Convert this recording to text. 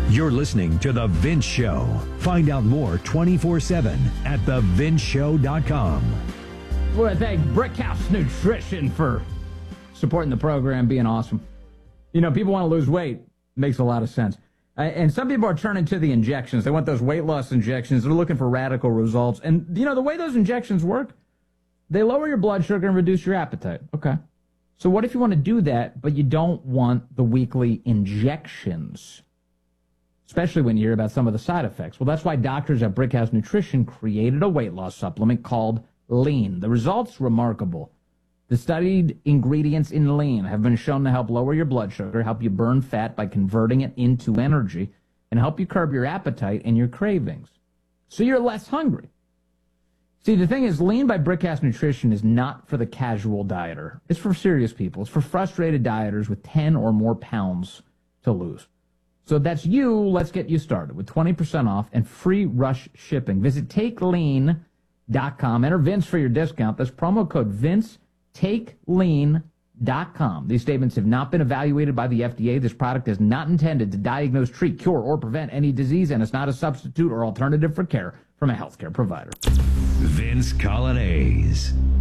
You're listening to The Vince Show. Find out more 24/7 at thevinceshow.com. I want to thank Brickhouse Nutrition for supporting the program, being awesome. You know, people want to lose weight. Makes a lot of sense. And some people are turning to the injections. They want those weight loss injections. They're looking for radical results. And, you know, the way those injections work, they lower your blood sugar and reduce your appetite. Okay. So what if you want to do that, but you don't want the weekly injections? Especially when you hear about some of the side effects. Well, that's why doctors at Brickhouse Nutrition created a weight loss supplement called Lean. The results, remarkable. The studied ingredients in Lean have been shown to help lower your blood sugar, help you burn fat by converting it into energy, and help you curb your appetite and your cravings. So you're less hungry. See, the thing is, Lean by Brickhouse Nutrition is not for the casual dieter. It's for serious people. It's for frustrated dieters with 10 or more pounds to lose. So if that's you, let's get you started with 20% off and free rush shipping. Visit TakeLean.com. Enter Vince for your discount. That's promo code Vince. TakeLean.com. These statements have not been evaluated by the FDA. This product is not intended to diagnose, treat, cure, or prevent any disease, and it's not a substitute or alternative for care from a healthcare provider. Vince Coglianese.